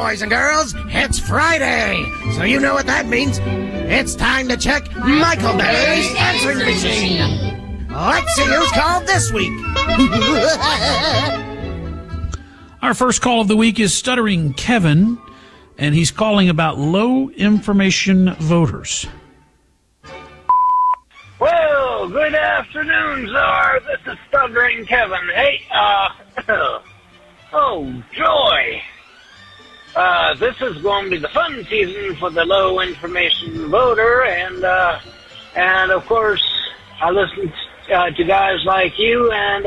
boys and girls, it's Friday, so you know what that means. It's time to check Michael Berry's answering machine. Let's see who's called this week. Our first call of the week is Stuttering Kevin, and he's calling about low information voters. Well, good afternoon, Czar. This is Stuttering Kevin. Hey, oh, joy. This is going to be the fun season for the low information voter, and of course, I listen to guys like you and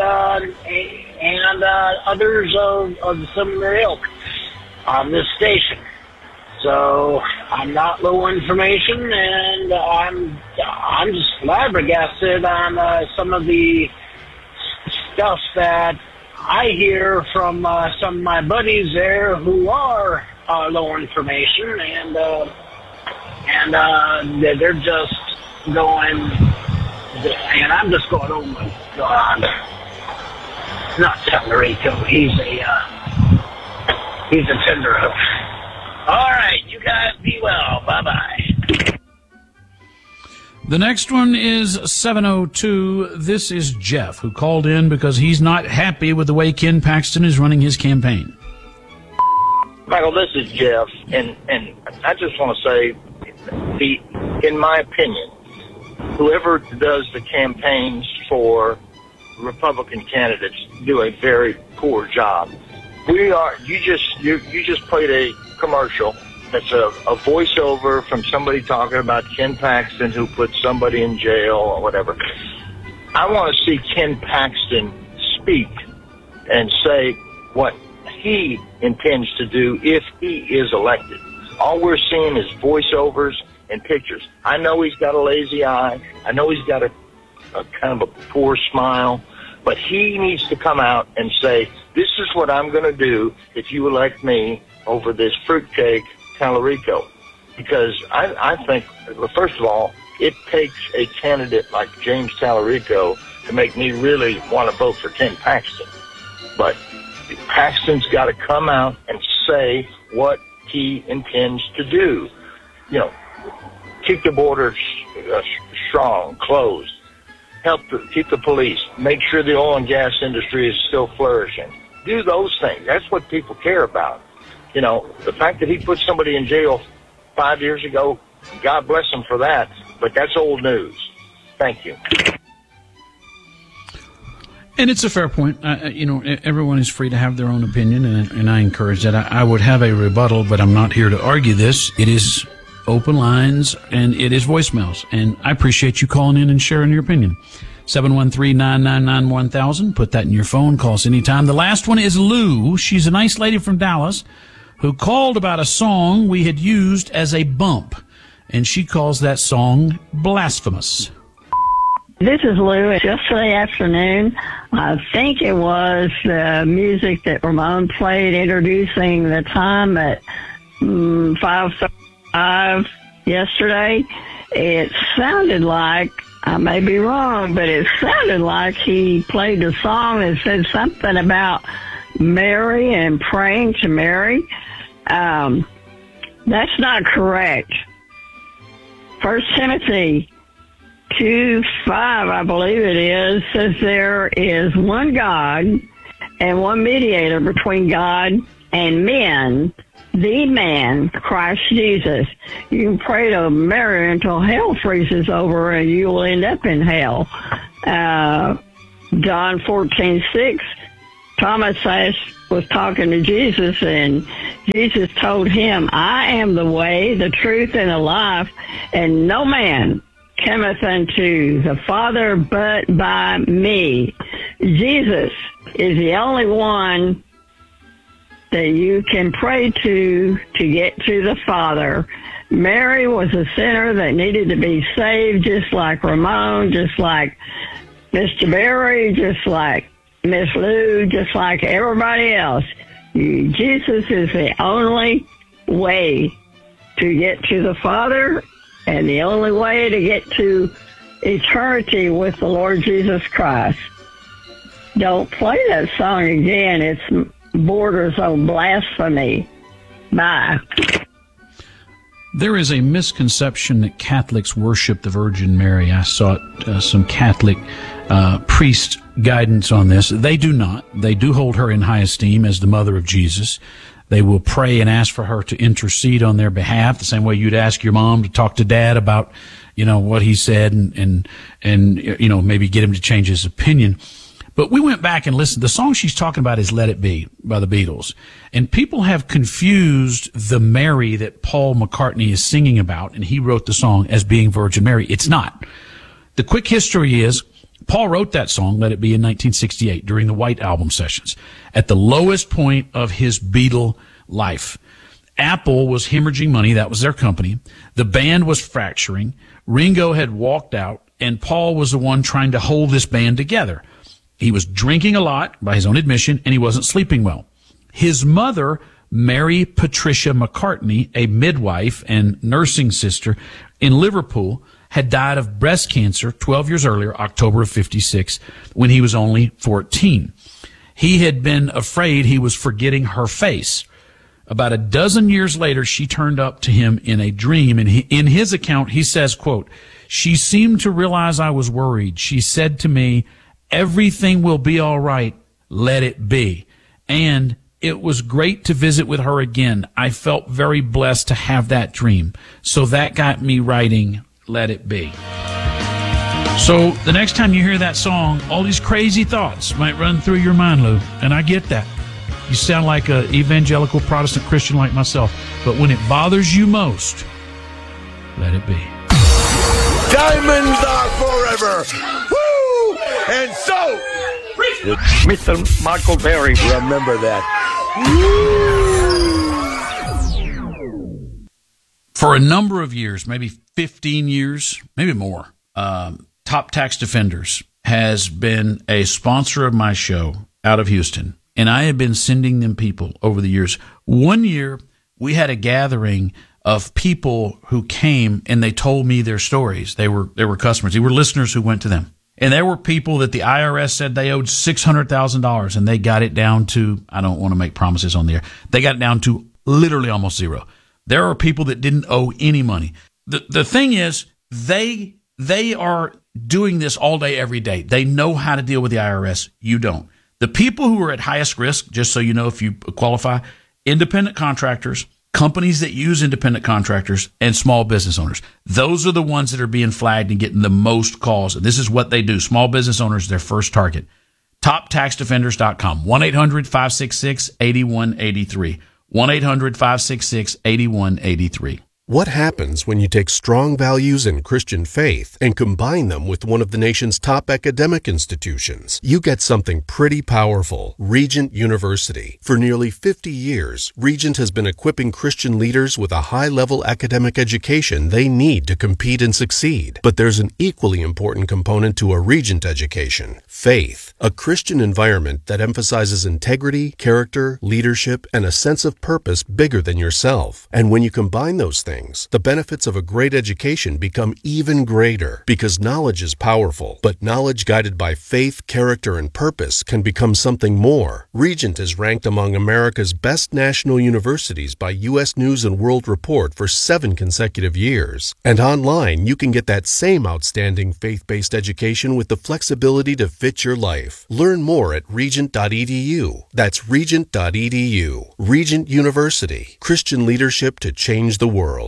others of the similar ilk on this station. So I'm not low information, and I'm just flabbergasted on some of the stuff that I hear from some of my buddies there who are low information, and they're just going, and I'm just going, oh my God, not Tellerico, he's a tenderhoof. All right, you guys be well. Bye-bye. The next one is 702. This is Jeff, who called in because he's not happy with the way Ken Paxton is running his campaign. Michael, this is Jeff, and I just want to say, in my opinion, whoever does the campaigns for Republican candidates do a very poor job. You just played a commercial that's a voiceover from somebody talking about Ken Paxton who put somebody in jail or whatever. I want to see Ken Paxton speak and say what he intends to do if he is elected. All we're seeing is voiceovers and pictures. I know he's got a lazy eye. I know he's got a kind of a poor smile, but he needs to come out and say, this is what I'm going to do if you elect me over this fruitcake Tallarico. Because I think, well, first of all, it takes a candidate like James Tallarico to make me really want to vote for Ken Paxton. But Paxton's got to come out and say what he intends to do. You know, keep the border strong, closed. Keep the police. Make sure the oil and gas industry is still flourishing. Do those things. That's what people care about. You know, the fact that he put somebody in jail 5 years ago, God bless him for that, but that's old news. Thank you. And it's a fair point. Everyone is free to have their own opinion, and I encourage that. I would have a rebuttal, but I'm not here to argue this. It is open lines, and it is voicemails. And I appreciate you calling in and sharing your opinion. 713-999-1000. Put that in your phone. Call us anytime. The last one is Lou. She's a nice lady from Dallas who called about a song we had used as a bump. And she calls that song Blasphemous. This is Lou. Yesterday afternoon, I think it was the music that Ramon played introducing the time at 5:35 yesterday. It sounded like, I may be wrong, but it sounded like he played a song that said something about Mary and praying to Mary. That's not correct. 1 Timothy 2:5, I believe it is, says there is one God and one mediator between God and men, the man, Christ Jesus. You can pray to Mary until hell freezes over and you will end up in hell. John 14:6, Thomas was talking to Jesus, and Jesus told him, I am the way, the truth, and the life, and no man cometh unto the Father but by me. Jesus is the only one that you can pray to get to the Father. Mary was a sinner that needed to be saved, just like Ramon, just like Mr. Berry, just like Miss Lou, just like everybody else. Jesus is the only way to get to the Father and the only way to get to eternity with the Lord Jesus Christ. Don't play that song again. It's borders on blasphemy. Bye. There is a misconception that Catholics worship the Virgin Mary. I sought some Catholic priest guidance on this. They do not. They do hold her in high esteem as the mother of Jesus. They will pray and ask for her to intercede on their behalf, the same way you'd ask your mom to talk to dad about, what he said and maybe get him to change his opinion. But we went back and listened. The song she's talking about is Let It Be by the Beatles. And people have confused the Mary that Paul McCartney is singing about, and he wrote the song, as being Virgin Mary. It's not. The quick history is Paul wrote that song, Let It Be, in 1968 during the White Album sessions, at the lowest point of his Beatle life. Apple was hemorrhaging money. That was their company. The band was fracturing. Ringo had walked out, and Paul was the one trying to hold this band together. He was drinking a lot, by his own admission, and he wasn't sleeping well. His mother, Mary Patricia McCartney, a midwife and nursing sister in Liverpool, had died of breast cancer 12 years earlier, October of 56, when he was only 14. He had been afraid he was forgetting her face. About a dozen years later, she turned up to him in a dream, and in his account, he says, quote, "She seemed to realize I was worried. She said to me, 'Everything will be all right. Let it be.' And it was great to visit with her again. I felt very blessed to have that dream. So that got me writing Let It Be." So the next time you hear that song, all these crazy thoughts might run through your mind, Lou, and I get that. You sound like an evangelical Protestant Christian like myself. But when it bothers you most, let it be. Diamonds are forever. Woo! And so, Mr. Michael Berry. remember that. For a number of years, maybe 15 years, maybe more, Top Tax Defenders has been a sponsor of my show out of Houston. And I have been sending them people over the years. One year, we had a gathering of people who came and they told me their stories. They were customers. They were listeners who went to them. And there were people that the IRS said they owed $600,000, and they got it down to, I don't want to make promises on the air, they got it down to literally almost zero. There are people that didn't owe any money. The thing is, they are doing this all day, every day. They know how to deal with the IRS. You don't. The people who are at highest risk, just so you know if you qualify, independent contractors, companies that use independent contractors, and small business owners. Those are the ones that are being flagged and getting the most calls. And this is what they do. Small business owners, their first target. TopTaxDefenders.com. 1-800-566-8183. 1-800-566-8183. What happens when you take strong values in Christian faith and combine them with one of the nation's top academic institutions? You get something pretty powerful. Regent University. For nearly 50 years, Regent has been equipping Christian leaders with a high-level academic education they need to compete and succeed. But there's an equally important component to a Regent education: faith. A Christian environment that emphasizes integrity, character, leadership, and a sense of purpose bigger than yourself. And when you combine those things, the benefits of a great education become even greater, because knowledge is powerful, but knowledge guided by faith, character, and purpose can become something more. Regent is ranked among America's best national universities by U.S. News & World Report for 7 consecutive years. And online, you can get that same outstanding faith-based education with the flexibility to fit your life. Learn more at regent.edu. That's regent.edu. Regent University. Christian leadership to change the world.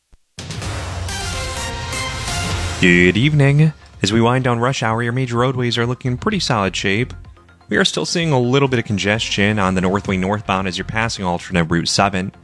Good evening. As we wind down rush hour, your major roadways are looking in pretty solid shape. We are still seeing a little bit of congestion on the Northway northbound as you're passing alternate Route 7.